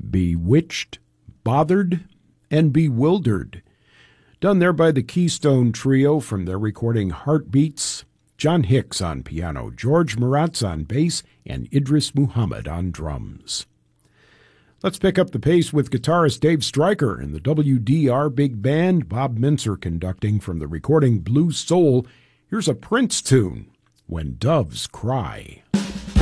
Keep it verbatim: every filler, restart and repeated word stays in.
Bewitched, Bothered, and Bewildered. Done there by the Keystone Trio from their recording Heartbeats. John Hicks on piano, George Maratz on bass, and Idris Muhammad on drums. Let's pick up the pace with guitarist Dave Stryker and the W D R Big Band, Bob Mintzer conducting from the recording Blue Soul. Here's a Prince tune, When Doves Cry.